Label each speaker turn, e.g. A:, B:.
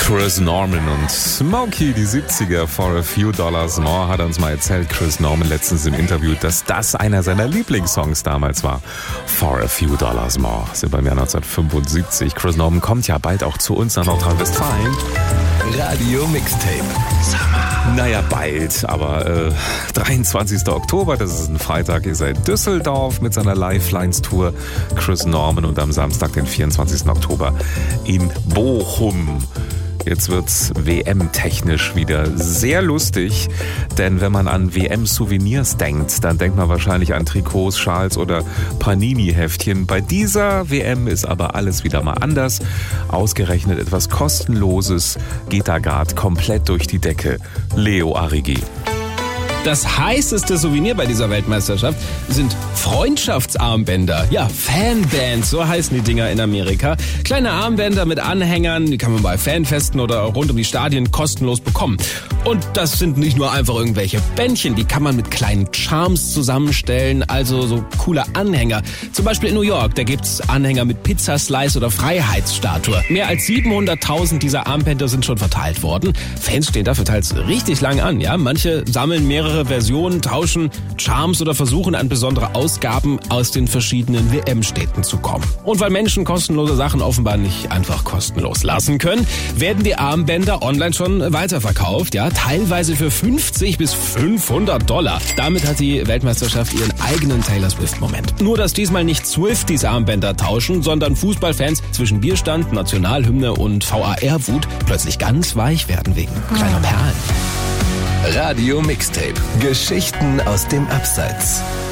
A: Chris Norman und Smokey, die 70er, For a Few Dollars More, hat uns mal erzählt, Chris Norman letztens im Interview, dass das einer seiner Lieblingssongs damals war. For a Few Dollars More, sind beim Jahr 1975. Chris Norman kommt ja bald auch zu uns nach Nordrhein-Westfalen.
B: Radio Mixtape.
A: Naja, bald, aber 23. Oktober, das ist ein Freitag, ist er in Düsseldorf mit seiner Lifelines-Tour. Chris Norman und am Samstag, den 24. Oktober in Bochum. Jetzt wird's WM-technisch wieder sehr lustig, denn wenn man an WM-Souvenirs denkt, dann denkt man wahrscheinlich an Trikots, Schals oder Panini-Heftchen. Bei dieser WM ist aber alles wieder mal anders. Ausgerechnet etwas Kostenloses geht da gerade komplett durch die Decke. Leo Arrighi.
C: Das heißeste Souvenir bei dieser Weltmeisterschaft sind Freundschaftsarmbänder. Ja, Fanbands, so heißen die Dinger in Amerika. Kleine Armbänder mit Anhängern, die kann man bei Fanfesten oder rund um die Stadien kostenlos bekommen. Und das sind nicht nur einfach irgendwelche Bändchen, die kann man mit kleinen Charms zusammenstellen, also so coole Anhänger. Zum Beispiel in New York, da gibt's Anhänger mit Pizzaslice oder Freiheitsstatue. Mehr als 700.000 dieser Armbänder sind schon verteilt worden. Fans stehen dafür teils richtig lang an, ja. Manche sammeln mehrere Versionen, tauschen Charms oder versuchen an besondere Ausgaben aus den verschiedenen WM-Städten zu kommen. Und weil Menschen kostenlose Sachen offenbar nicht einfach kostenlos lassen können, werden die Armbänder online schon weiterverkauft, ja, teilweise für $50 bis $500. Damit hat die Weltmeisterschaft ihren eigenen Taylor Swift-Moment. Nur, dass diesmal nicht Swifties Armbänder tauschen, sondern Fußballfans zwischen Bierstand, Nationalhymne und VAR-Wut plötzlich ganz weich werden wegen kleiner Perlen.
B: Radio Mixtape. Geschichten aus dem Abseits.